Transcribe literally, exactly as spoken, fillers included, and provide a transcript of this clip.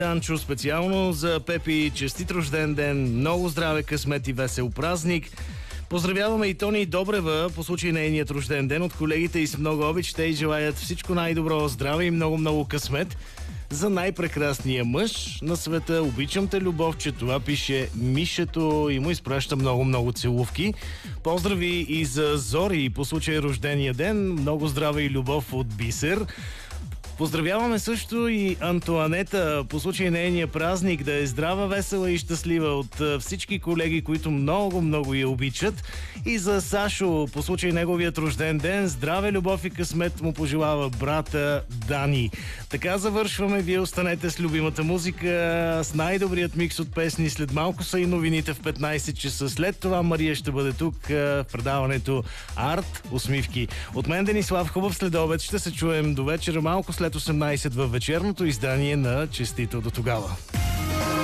Данчо, специално за Пепи. Честит рожден ден, много здраве, късмет и весел празник. Поздравяваме и Тони Добрева по случай нейният рожден ден от колегите и с много обич. Те й желаят всичко най-добро, здраве и много-много късмет за най-прекрасния мъж на света. Обичам те, любовче. Това пише Мишето и му изпраща много-много целувки. Поздрави и за Зори по случай рождения ден. Много здраве и любов от Бисер. Поздравяваме също и Антоанета по случай нейния празник. Да е здрава, весела и щастлива от всички колеги, които много-много я обичат. И за Сашо по случай неговият рожден ден. Здраве, любов и късмет му пожелава брата Дани. Така завършваме. Вие останете с любимата музика, с най-добрият микс от песни. След малко са и новините в петнайсет часа. След това Мария ще бъде тук в предаването Арт усмивки. От мен Денислав, хубав следобед. Ще се чуем до вечера, малко след осемнайсет във вечерното издание на Честито до тогава.